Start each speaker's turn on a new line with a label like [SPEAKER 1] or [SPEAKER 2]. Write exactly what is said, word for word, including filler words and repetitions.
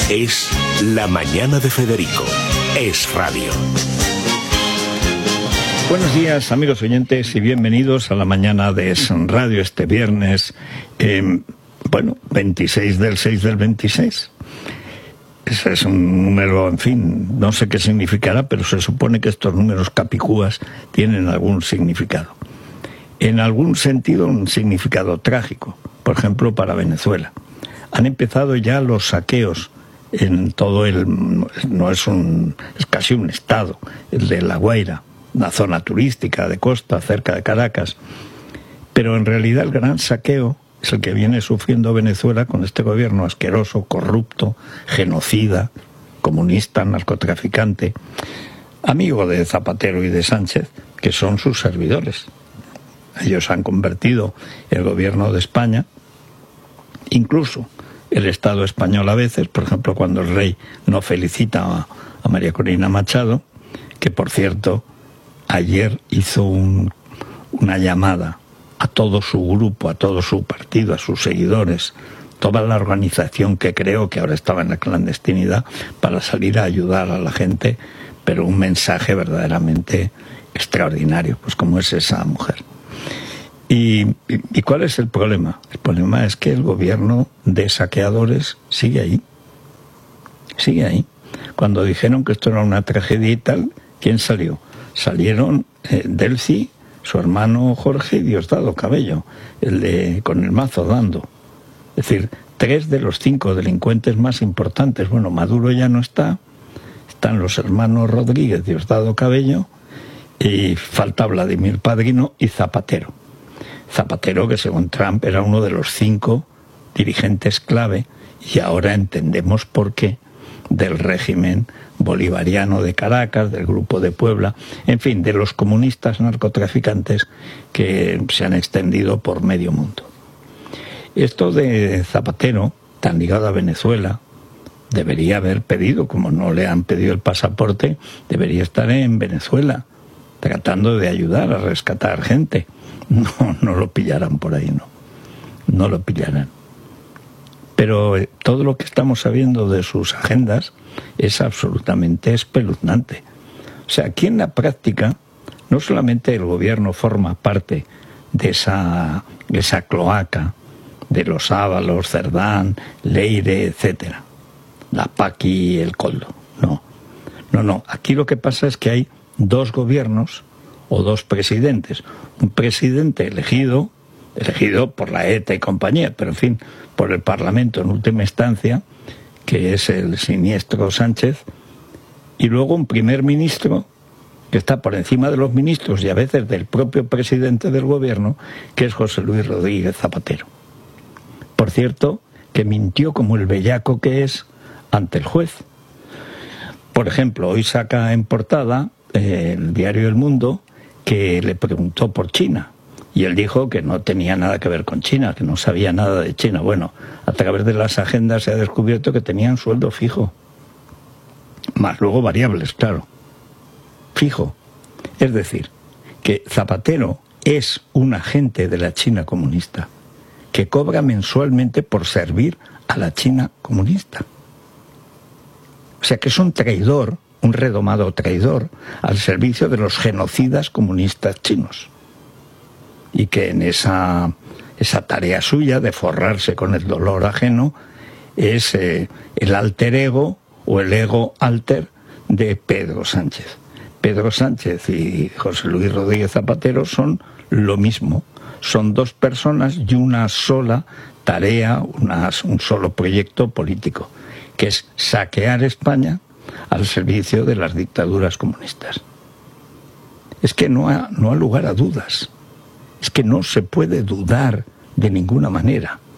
[SPEAKER 1] Es La Mañana de Federico. Es radio.
[SPEAKER 2] Buenos días, amigos oyentes, y bienvenidos a La Mañana de Es Radio este viernes, eh, bueno, veintiséis del seis del veintiséis. Ese es un número, en fin, no sé qué significará, pero se supone que estos números capicúas tienen algún significado. En algún sentido, un significado trágico, por ejemplo, para Venezuela. Han empezado ya los saqueos en todo el... no es un... es casi un estado, el de La Guaira, una zona turística de costa cerca de Caracas. Pero en realidad el gran saqueo es el que viene sufriendo Venezuela con este gobierno asqueroso, corrupto, genocida, comunista, narcotraficante, amigo de Zapatero y de Sánchez, que son sus servidores. Ellos han convertido el gobierno de España, incluso el Estado español a veces, por ejemplo, cuando el rey no felicita a, a María Corina Machado, que por cierto, ayer hizo un, una llamada a todo su grupo, a todo su partido, a sus seguidores, toda la organización que creó, que ahora estaba en la clandestinidad, para salir a ayudar a la gente, pero un mensaje verdaderamente extraordinario, pues como es esa mujer. ¿Y, y, y cuál es el problema? El problema es que el gobierno de saqueadores sigue ahí. Sigue ahí. Cuando dijeron que esto era una tragedia y tal, ¿quién salió? Salieron eh, Delcy, su hermano Jorge y Diosdado Cabello, el de con el mazo dando. Es decir, tres de los cinco delincuentes más importantes. Bueno, Maduro ya no está, están los hermanos Rodríguez, Diosdado Cabello, y falta Vladimir Padrino y Zapatero. Zapatero, que según Trump era uno de los cinco dirigentes clave, y ahora entendemos por qué, del régimen bolivariano de Caracas, del Grupo de Puebla, en fin, de los comunistas narcotraficantes que se han extendido por medio mundo. Esto de Zapatero, tan ligado a Venezuela, debería haber pedido, como no le han pedido el pasaporte, debería estar en Venezuela, tratando de ayudar a rescatar gente. No, no lo pillarán por ahí, no. No lo pillarán. Pero eh, todo lo que estamos sabiendo de sus agendas es absolutamente espeluznante. O sea, aquí en la práctica, no solamente el gobierno forma parte de esa, de esa cloaca, de los Ábalos, Cerdán, Leire, etcétera, la Paqui, el Coldo. No, no, no. Aquí lo que pasa es que hay dos gobiernos o dos presidentes. Un presidente elegido, elegido por la ETA y compañía, pero en fin, por el Parlamento en última instancia, que es el siniestro Sánchez, y luego un primer ministro que está por encima de los ministros y a veces del propio presidente del gobierno, que es José Luis Rodríguez Zapatero. Por cierto, que mintió como el bellaco que es ante el juez. Por ejemplo, hoy saca en portada eh, el diario El Mundo, que le preguntó por China, y él dijo que no tenía nada que ver con China, que no sabía nada de China. Bueno, a través de las agendas se ha descubierto que tenían sueldo fijo, más luego variables, claro, fijo. Es decir, que Zapatero es un agente de la China comunista, que cobra mensualmente por servir a la China comunista. O sea que es un traidor, un redomado traidor al servicio de los genocidas comunistas chinos, y que en esa, esa tarea suya de forrarse con el dolor ajeno es eh, el alter ego o el ego alter de Pedro Sánchez. Pedro Sánchez y José Luis Rodríguez Zapatero son lo mismo, son dos personas y una sola tarea, una, un solo proyecto político, que es saquear España al servicio de las dictaduras comunistas. Es que no ha, no ha lugar a dudas. Es que no se puede dudar de ninguna manera.